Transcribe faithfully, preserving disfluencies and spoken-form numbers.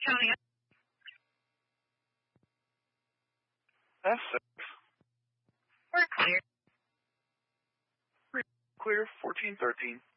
County. That's six. We're clear. Clear, fourteen thirteen.